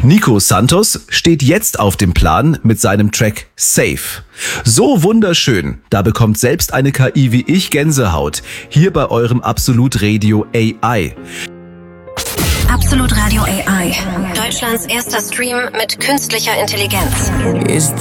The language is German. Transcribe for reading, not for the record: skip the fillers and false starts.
Nico Santos steht jetzt auf dem Plan mit seinem Track Safe. So wunderschön, da bekommt selbst eine KI wie ich Gänsehaut, hier bei eurem Absolut Radio AI. Absolut Radio AI, Deutschlands erster Stream mit künstlicher Intelligenz. Is